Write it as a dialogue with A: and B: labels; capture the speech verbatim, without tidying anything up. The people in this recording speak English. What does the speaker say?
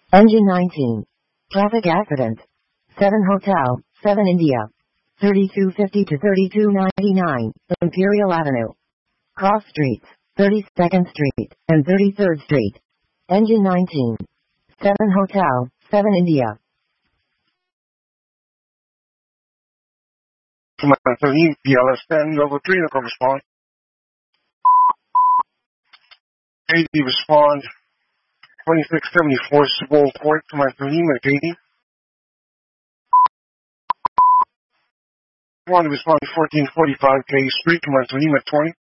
A: Engine nineteen. Traffic accident. seven Hotel, seven India. thirty-two fifty to thirty-two ninety-nine, Imperial Avenue. Cross Streets, thirty-second Street, and thirty-third Street. Engine nineteen. seven Hotel, seven India.
B: Command thirteen, P L S ten, level three, local respond. eighty, respond. twenty-six seventy-four, Civil Court, Command thirteen, at eighty. one, respond fourteen forty-five, K Street, Command thirteen, at twenty.